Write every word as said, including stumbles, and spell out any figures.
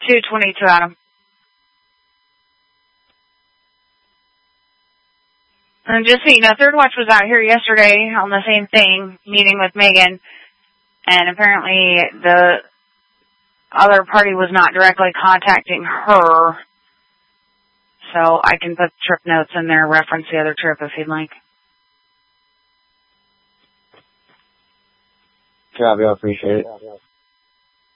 two twenty-two, Adam. And just so you know, Third Watch was out here yesterday on the same thing, meeting with Megan, and apparently the other party was not directly contacting her, so I can put trip notes in there, reference the other trip if you'd like. Copy, I appreciate it.